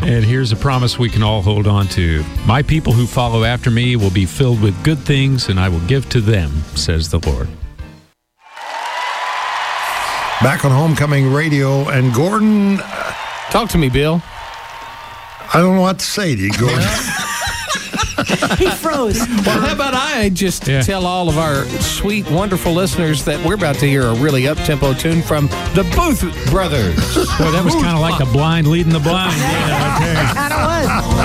And here's a promise we can all hold on to. My people who follow after me will be filled with good things, and I will give to them, says the Lord. Back on Homecoming Radio, and Gordon... Talk to me, Bill. I don't know what to say to you, Gordon. He froze. Well, how about I just tell all of our sweet, wonderful listeners that we're about to hear a really up-tempo tune from the Booth Brothers. Well, that was kind of like the blind leading the blind. Kind of was.